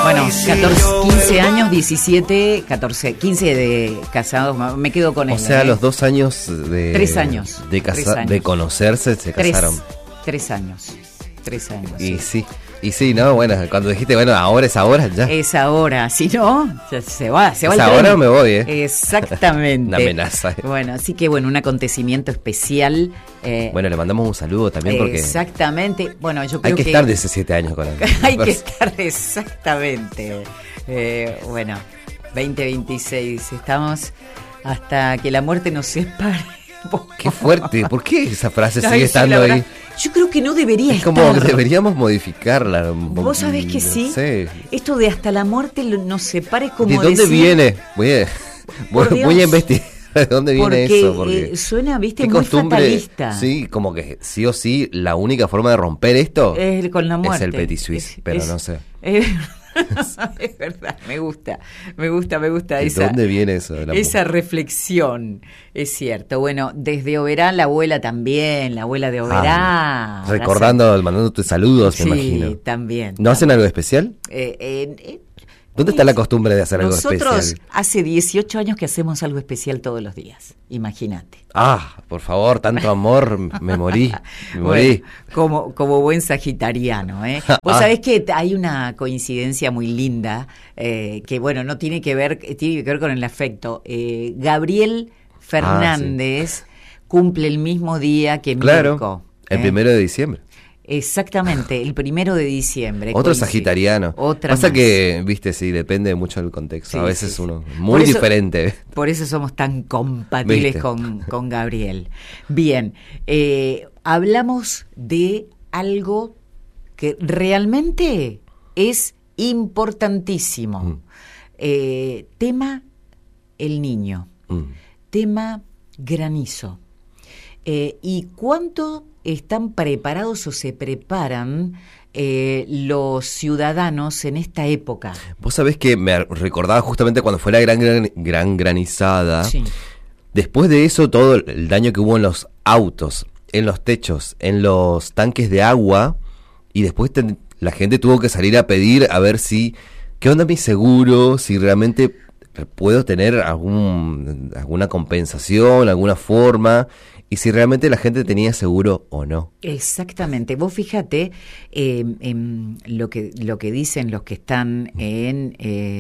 Bueno, 14, 15 años, 17, 14, 15 de casados, me quedo con él. O sea, los 2 años de... 3 años. De conocerse, se casaron. 3 años. 3 años. Y sí, no, bueno, cuando dijiste, bueno, ahora es ahora, ya. Es ahora, si no, se va ¿Es ahora o me voy, Exactamente. Una amenaza. Bueno, así que bueno, un acontecimiento especial. Bueno, le mandamos un saludo también porque... Exactamente. Bueno, yo creo hay que estar 17 años con él. Hay que estar, exactamente. Bueno, 2026, estamos hasta que la muerte nos separe. Qué fuerte, ¿por qué esa frase sigue estando ahí? Yo creo que no debería estar. Es como que deberíamos modificarla. ¿Vos sabés que sí? Sí. Esto de hasta la muerte nos separe como ¿de dónde decir, viene? Voy a investigar de dónde viene eso. Porque suena, viste, muy fatalista. Sí, como que sí o sí, la única forma de romper esto es con la muerte. Es el Petit Suisse, pero no sé. Es verdad, me gusta ¿De dónde viene eso? Esa reflexión, es cierto. Bueno, desde Oberá, la abuela también, la abuela de Oberá. Mandándote saludos, me imagino. Sí, también. ¿No hacen algo especial? ¿Dónde está la costumbre de hacer algo especial? Nosotros hace 18 años que hacemos algo especial todos los días, imagínate. Por favor, tanto amor, me morí. Bueno, como buen sagitariano, ¿eh? Vos sabés que hay una coincidencia muy linda, que bueno, no tiene que ver con el afecto. Gabriel Fernández cumple el mismo día que Mirko. El 1 de diciembre. Exactamente, el 1 de diciembre. Otro sagitariano. Pasa que, viste, sí, depende mucho del contexto. Sí, a veces uno muy diferente. Por eso somos tan compatibles con Gabriel. Bien, hablamos de algo que realmente es importantísimo. Tema el niño. Tema granizo. ¿Y cuánto están preparados o se preparan los ciudadanos en esta época? Vos sabés que me recordaba justamente cuando fue la gran granizada. Sí. Después de eso, todo el daño que hubo en los autos, en los techos, en los tanques de agua, y después la gente tuvo que salir a pedir a ver ¿qué onda mi seguro? Si realmente puedo tener alguna compensación, alguna forma... Y si realmente la gente tenía seguro o no. Exactamente. Vos fíjate en lo que dicen los que están en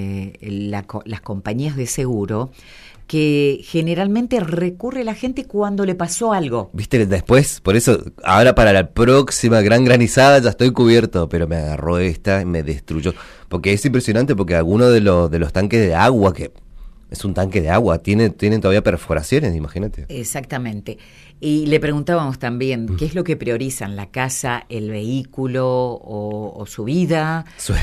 las compañías de seguro, que generalmente recurre la gente cuando le pasó algo. Viste, después, por eso, ahora para la próxima gran granizada ya estoy cubierto, pero me agarró esta y me destruyó. Porque es impresionante porque algunos de los tanques de agua que... Es un tanque de agua, tienen todavía perforaciones, imagínate. Exactamente. Y le preguntábamos también, ¿qué es lo que priorizan? ¿La casa, el vehículo o su vida?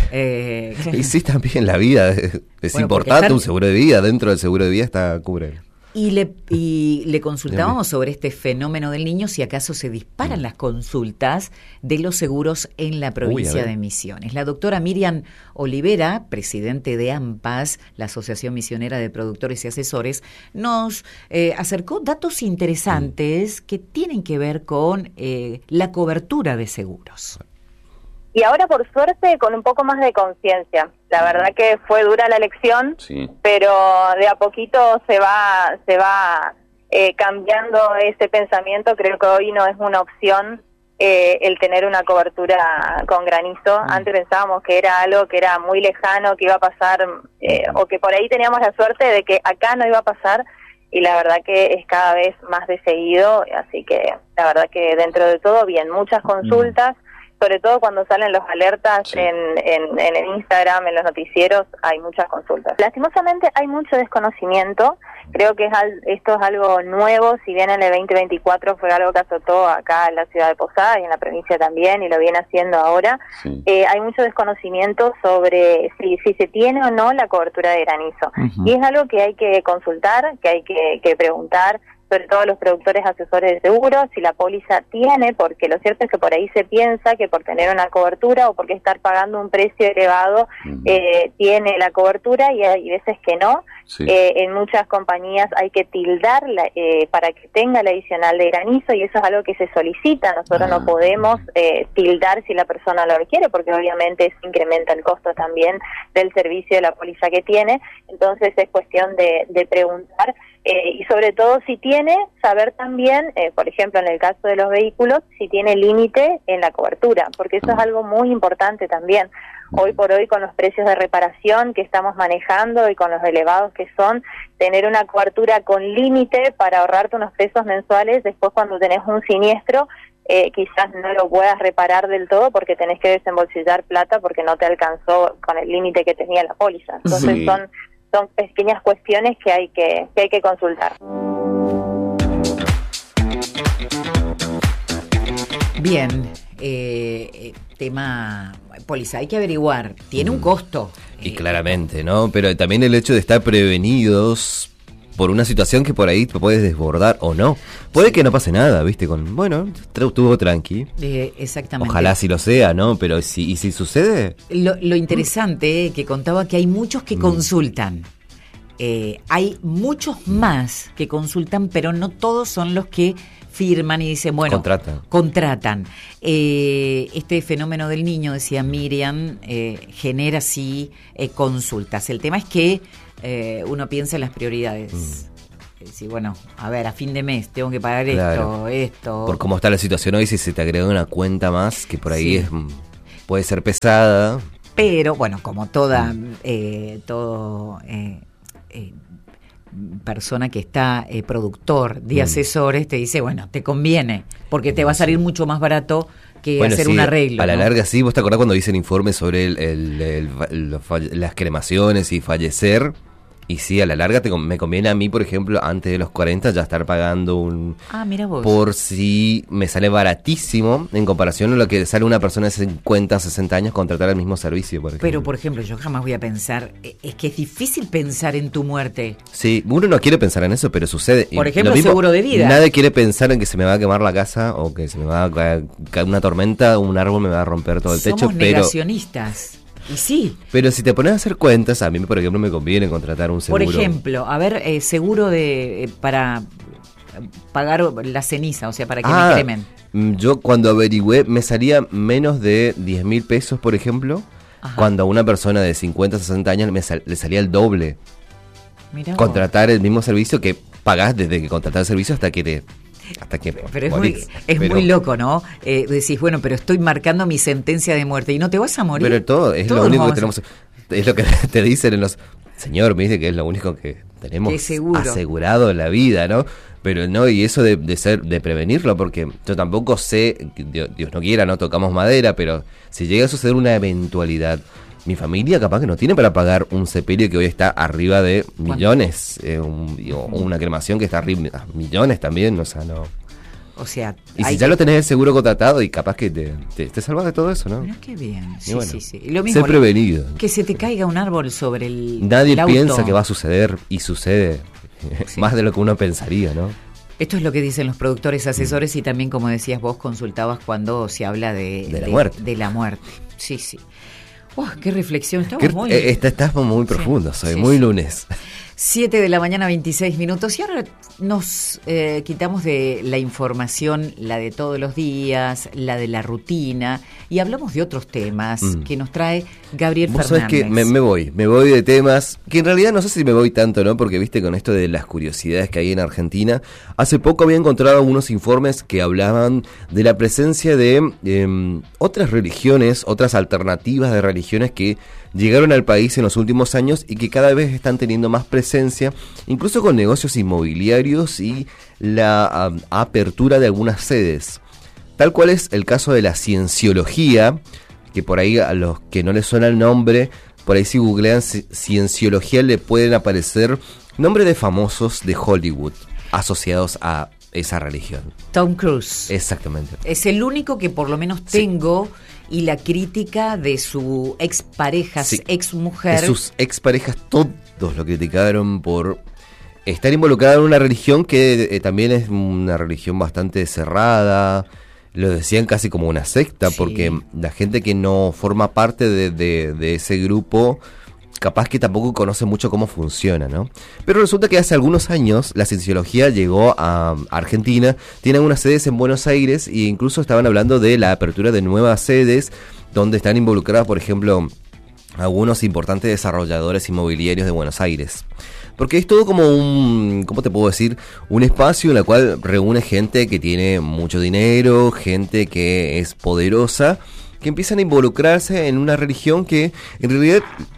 Y sí, también la vida. Es importante un seguro de vida. Dentro del seguro de vida cubre. Y le consultábamos sobre este fenómeno del niño, si acaso se disparan las consultas de los seguros en la provincia de Misiones. La doctora Miriam Olivera, presidente de AMPAS, la Asociación Misionera de Productores y Asesores, nos acercó datos interesantes que tienen que ver con la cobertura de seguros. Y ahora, por suerte, con un poco más de conciencia. La verdad que fue dura la elección, pero de a poquito se va cambiando ese pensamiento. Creo que hoy no es una opción el tener una cobertura con granizo. Antes pensábamos que era algo que era muy lejano, que iba a pasar, o que por ahí teníamos la suerte de que acá no iba a pasar, y la verdad que es cada vez más de seguido. Así que la verdad que dentro de todo, bien, muchas consultas. Sobre todo cuando salen los alertas en el Instagram, en los noticieros, hay muchas consultas. Lastimosamente hay mucho desconocimiento. Creo que esto es algo nuevo, si bien en el 2024 fue algo que azotó acá en la ciudad de Posadas y en la provincia también, y lo viene haciendo ahora. Hay mucho desconocimiento sobre si se tiene o no la cobertura de granizo. Y es algo que hay que consultar, que hay que preguntar, sobre todo a los productores asesores de seguros, si la póliza tiene, porque lo cierto es que por ahí se piensa que por tener una cobertura o porque estar pagando un precio elevado tiene la cobertura, y hay veces que no. Sí. En muchas compañías hay que tildarla para que tenga el adicional de granizo, y eso es algo que se solicita. Nosotros no podemos tildar si la persona lo requiere, porque obviamente eso incrementa el costo también del servicio de la póliza que tiene. Entonces es cuestión de preguntar, y sobre todo si tiene, saber también, por ejemplo en el caso de los vehículos, si tiene límite en la cobertura, porque eso es algo muy importante también. Hoy por hoy, con los precios de reparación que estamos manejando y con los elevados que son, tener una cobertura con límite para ahorrarte unos pesos mensuales, después cuando tenés un siniestro, quizás no lo puedas reparar del todo porque tenés que desembolsillar plata porque no te alcanzó con el límite que tenía la póliza. Entonces son pequeñas cuestiones que hay que consultar. Bien, tema póliza, hay que averiguar, tiene un costo. Y claramente, ¿no? Pero también el hecho de estar prevenidos por una situación que por ahí te puedes desbordar o no. Puede que no pase nada, ¿viste? Bueno, estuvo tranqui. Exactamente. Ojalá sí lo sea, ¿no? Pero si sucede... Lo interesante que contaba que hay muchos que consultan. Hay muchos más que consultan, pero no todos son los que firman y dicen, bueno, contratan. Este fenómeno del niño, decía Miriam, genera sí consultas. El tema es que uno piensa en las prioridades. Sí, bueno, a ver, a fin de mes tengo que pagar esto. Por cómo está la situación hoy, si se te agrega una cuenta más, que por ahí puede ser pesada. Pero, bueno, como toda persona que está productor de asesores te dice, bueno, te conviene, porque te va a salir mucho más barato que hacer un arreglo. A la larga, sí, vos te acordás cuando dicen informes sobre las cremaciones y fallecer. Y sí, a la larga me conviene a mí, por ejemplo, antes de los 40 ya estar pagando mira vos. Por si me sale baratísimo en comparación a lo que sale una persona de 50, 60 años contratar el mismo servicio, por ejemplo. Pero, por ejemplo, yo jamás voy a pensar, es que es difícil pensar en tu muerte. Sí, uno no quiere pensar en eso, pero sucede. Por ejemplo, seguro de vida. Nadie quiere pensar en que se me va a quemar la casa o que se me va a caer una tormenta, un árbol me va a romper todo el techo. Somos negacionistas. Y sí. Pero si te pones a hacer cuentas, a mí, por ejemplo, me conviene contratar un seguro. Por ejemplo, a ver, seguro para pagar la ceniza, o sea, para que me cremen. Yo cuando averigüé, me salía menos de 10.000 pesos, por ejemplo. Ajá. Cuando a una persona de 50, 60 años le salía el doble. Mirá contratar el mismo servicio que pagás desde que contratás el servicio hasta que pero es muy loco, ¿no? Decís, bueno, pero estoy marcando mi sentencia de muerte y no te vas a morir. Pero todo es lo único que tenemos, es lo que te dicen en los... Señor, me dice que es lo único que tenemos asegurado en la vida, ¿no? Pero no, y eso de prevenirlo, porque yo tampoco sé, Dios no quiera, no tocamos madera, pero si llega a suceder una eventualidad, mi familia capaz que no tiene para pagar un sepelio que hoy está arriba de millones, una cremación que está arriba de millones también, o sea, no. O sea, y si ya lo tenés el seguro contratado y capaz que te salvas de todo eso, ¿no? Mira qué bien. Sí, bueno, sí. Lo mismo, ser prevenido. Que se te caiga un árbol sobre Nadie el auto. piensa que va a suceder y sucede más de lo que uno pensaría, ¿no? Esto es lo que dicen los productores asesores y también, como decías vos, consultabas cuando se habla de la muerte. De la muerte. Sí. ¡Qué reflexión! Estamos muy profundos, hoy, muy lunes. 7 de la mañana, 26 minutos. Y ahora nos quitamos de la información, la de todos los días, la de la rutina, y hablamos de otros temas que nos trae Gabriel Fernández. Vos sabés que me voy de temas que en realidad no sé si me voy tanto, ¿no? Porque viste con esto de las curiosidades que hay en Argentina, hace poco había encontrado unos informes que hablaban de la presencia de otras religiones, otras alternativas de religiones que llegaron al país en los últimos años y que cada vez están teniendo más presencia, incluso con negocios inmobiliarios y la apertura de algunas sedes. Tal cual es el caso de la cienciología, que por ahí a los que no les suena el nombre, por ahí si googlean cienciología le pueden aparecer nombres de famosos de Hollywood asociados a esa religión. Tom Cruise. Exactamente. Es el único que por lo menos tengo... Y la crítica de su expareja, exmujer. De sus exparejas, todos lo criticaron por estar involucrada en una religión que también es una religión bastante cerrada. Lo decían casi como una secta, porque la gente que no forma parte de ese grupo, capaz que tampoco conoce mucho cómo funciona, ¿no? Pero resulta que hace algunos años la cienciología llegó a Argentina, tienen unas sedes en Buenos Aires e incluso estaban hablando de la apertura de nuevas sedes donde están involucradas, por ejemplo, algunos importantes desarrolladores inmobiliarios de Buenos Aires. Porque es todo como ¿cómo te puedo decir? Un espacio en el cual reúne gente que tiene mucho dinero, gente que es poderosa, que empiezan a involucrarse en una religión que, en realidad,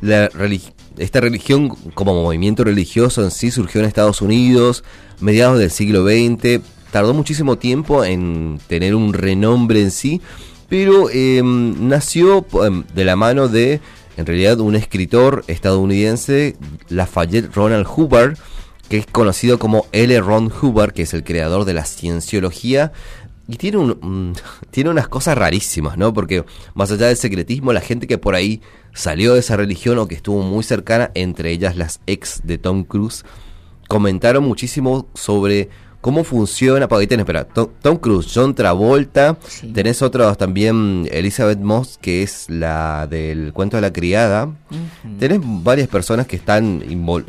esta religión como movimiento religioso en sí surgió en Estados Unidos, mediados del siglo XX, tardó muchísimo tiempo en tener un renombre en sí, pero nació de la mano de, en realidad, un escritor estadounidense, Lafayette Ronald Hubbard, que es conocido como L. Ron Hubbard, que es el creador de la cienciología, y tiene unas cosas rarísimas, ¿no? Porque más allá del secretismo, la gente que por ahí salió de esa religión o que estuvo muy cercana, entre ellas las ex de Tom Cruise, comentaron muchísimo sobre cómo funciona. Porque ahí tenés, Tom Cruise, John Travolta, tenés otros también, Elizabeth Moss, que es la del cuento de la criada. Tenés varias personas que están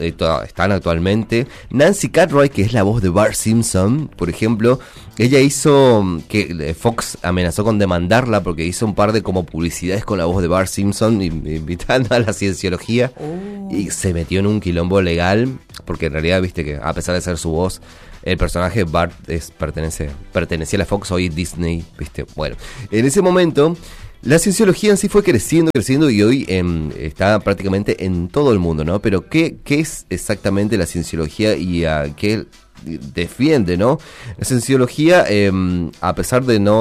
actualmente. Nancy Cartwright, que es la voz de Bart Simpson, por ejemplo, ella hizo que Fox amenazó con demandarla porque hizo un par de como publicidades con la voz de Bart Simpson, invitando a la cienciología, y se metió en un quilombo legal, porque en realidad, viste que a pesar de ser su voz, el personaje Bart pertenecía a la Fox, hoy Disney, ¿viste? Bueno, en ese momento la cienciología en sí fue creciendo y hoy está prácticamente en todo el mundo, ¿no? Pero ¿qué es exactamente la cienciología y a qué defiende, ¿no? La cienciología, a pesar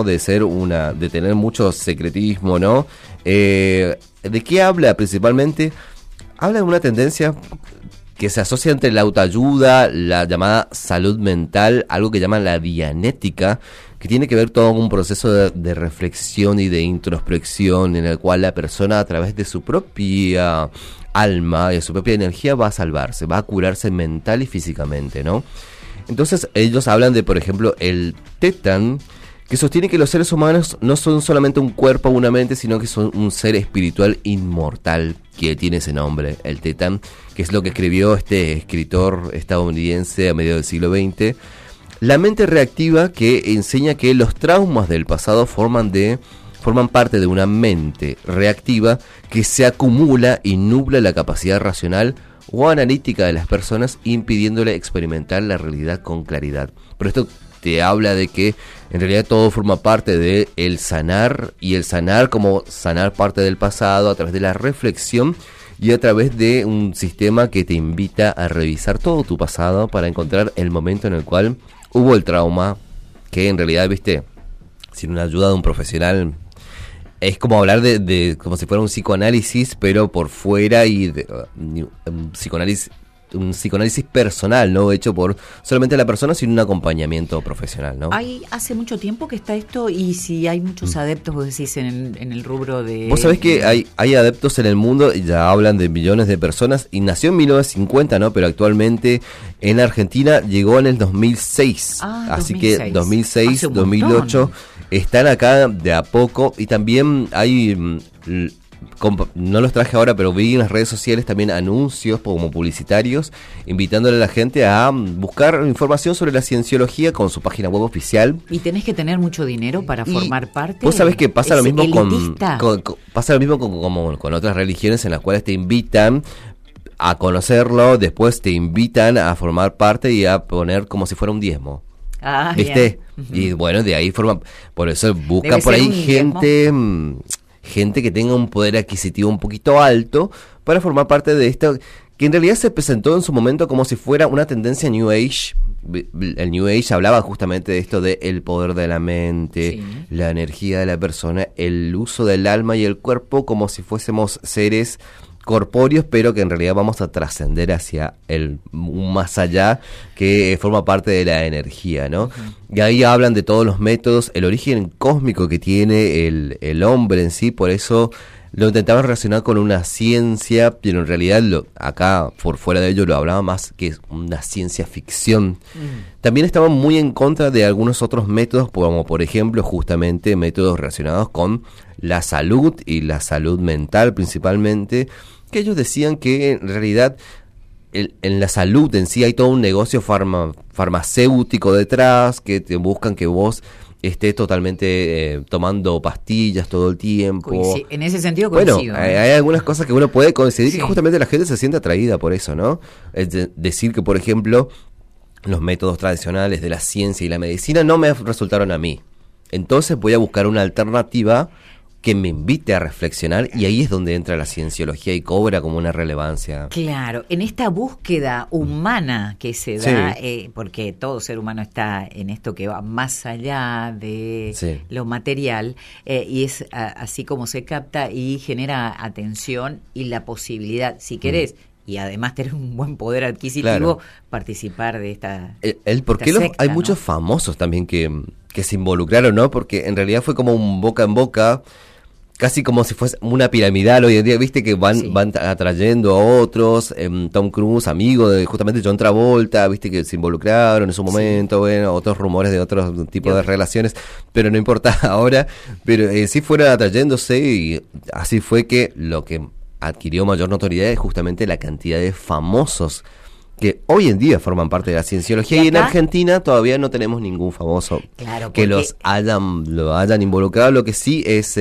de tener mucho secretismo, ¿no? ¿De qué habla principalmente? Habla de una tendencia que se asocia entre la autoayuda, la llamada salud mental, algo que llaman la dianética, que tiene que ver todo con un proceso de reflexión y de introspección en el cual la persona, a través de su propia alma y de su propia energía, va a salvarse, va a curarse mental y físicamente, ¿no? Entonces ellos hablan de, por ejemplo, el Tetan, que sostiene que los seres humanos no son solamente un cuerpo o una mente, sino que son un ser espiritual inmortal, que tiene ese nombre, el Tetan, que es lo que escribió este escritor estadounidense a mediados del siglo XX. La mente reactiva, que enseña que los traumas del pasado forman parte de una mente reactiva que se acumula y nubla la capacidad racional o analítica de las personas, impidiéndole experimentar la realidad con claridad. Pero esto te habla de que en realidad todo forma parte de el sanar, y el sanar como sanar parte del pasado a través de la reflexión y a través de un sistema que te invita a revisar todo tu pasado para encontrar el momento en el cual hubo el trauma, que en realidad, viste, sin una ayuda de un profesional es como hablar de como si fuera un psicoanálisis, pero por fuera, y un psicoanálisis personal, no hecho por solamente la persona, sino un acompañamiento profesional, ¿no? Hace mucho tiempo que está esto, y si hay muchos adeptos, vos decís, en el rubro de... Vos sabés que hay adeptos en el mundo, y ya hablan de millones de personas, y nació en 1950, ¿no? Pero actualmente en Argentina llegó en el 2006. Así 2006. Que 2006, 2008 están acá de a poco, y también hay... no los traje ahora, pero vi en las redes sociales también anuncios como publicitarios invitándole a la gente a buscar información sobre la cienciología con su página web oficial. Y tenés que tener mucho dinero para formar parte. Vos sabés que pasa lo mismo con otras religiones en las cuales te invitan a conocerlo, después te invitan a formar parte y a poner como si fuera un diezmo. ¿Viste? Y bueno, de ahí por eso buscan por ahí gente que tenga un poder adquisitivo un poquito alto para formar parte de esto, que en realidad se presentó en su momento como si fuera una tendencia New Age. El New Age hablaba justamente de esto de el poder de la mente, la energía de la persona, el uso del alma y el cuerpo como si fuésemos seres corpóreos, pero que en realidad vamos a trascender hacia un más allá que forma parte de la energía, ¿no? Y ahí hablan de todos los métodos, el origen cósmico que tiene el hombre en sí, por eso lo intentaban relacionar con una ciencia, pero en realidad acá, por fuera de ello, lo hablaba más que es una ciencia ficción. También estaban muy en contra de algunos otros métodos, como por ejemplo, justamente métodos relacionados con la salud y la salud mental principalmente, que ellos decían que en realidad en la salud en sí hay todo un negocio farmacéutico detrás, que te buscan que vos estés totalmente tomando pastillas todo el tiempo. Sí, en ese sentido coincido. Bueno, hay algunas cosas que uno puede coincidir, sí, que justamente la gente se siente atraída por eso, ¿no? Es decir que, por ejemplo, los métodos tradicionales de la ciencia y la medicina no me resultaron a mí. Entonces voy a buscar una alternativa que me invite a reflexionar, y ahí es donde entra la cienciología y cobra como una relevancia. Claro, en esta búsqueda humana que se da, sí, porque todo ser humano está en esto que va más allá de sí, lo material, y es así como se capta y genera atención y la posibilidad, si querés, y además tener un buen poder adquisitivo, claro, participar de esta ¿por qué secta, hay muchos famosos también que se involucraron, ¿no? Porque en realidad fue como un boca en boca, casi como si fuese una piramidal hoy en día, viste que van atrayendo a otros. Tom Cruise, amigo de justamente John Travolta, viste que se involucraron en su momento, bueno, otros rumores de otros tipos de relaciones, pero no importa ahora, pero sí fueron atrayéndose, y así fue que lo que adquirió mayor notoriedad es justamente la cantidad de famosos que hoy en día forman parte de la cienciología, y en Argentina todavía no tenemos ningún famoso que lo hayan involucrado. Lo que sí es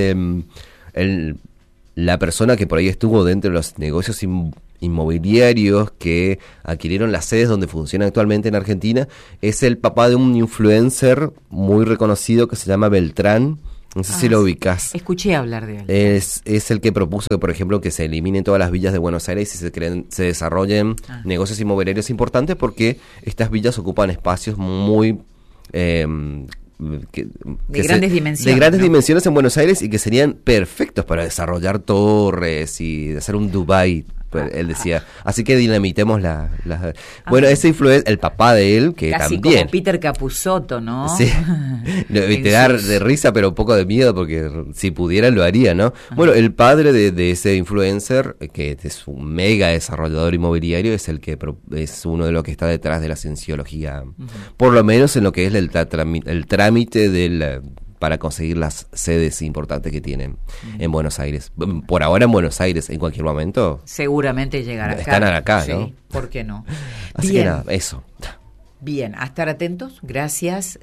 la persona que por ahí estuvo dentro de los negocios inmobiliarios que adquirieron las sedes donde funciona actualmente en Argentina, es el papá de un influencer muy reconocido que se llama Beltrán. No sé si lo ubicás. Escuché hablar de él. Es el que propuso que, por ejemplo, que se eliminen todas las villas de Buenos Aires y se desarrollen negocios inmobiliarios importantes, porque estas villas ocupan espacios muy de grandes dimensiones. De grandes dimensiones en Buenos Aires, y que serían perfectos para desarrollar torres y hacer un Dubái. Él decía, así que dinamitemos bueno, ese influencer, el papá de él, que casi también como Peter Capusotto, ¿no? Sí, te da de risa, pero un poco de miedo, porque si pudiera lo haría, ¿no? Bueno, el padre de ese influencer, que es un mega desarrollador inmobiliario, es el que es uno de los que está detrás de la cienciología, por lo menos en lo que es el trámite para conseguir las sedes importantes que tienen en Buenos Aires. Por ahora en Buenos Aires, en cualquier momento seguramente llegará acá. Están acá, ¿no? Sí, ¿por qué no? Así que nada, eso. Bien, a estar atentos, gracias.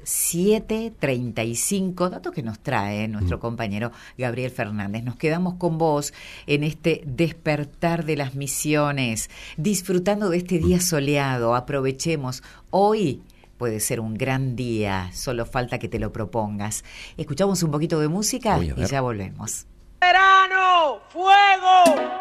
7:35, dato que nos trae nuestro compañero Gabriel Fernández. Nos quedamos con vos en este despertar de las misiones, disfrutando de este día soleado. Aprovechemos hoy. Puede ser un gran día, solo falta que te lo propongas. Escuchamos un poquito de música y ya volvemos. ¡Verano! ¡Fuego!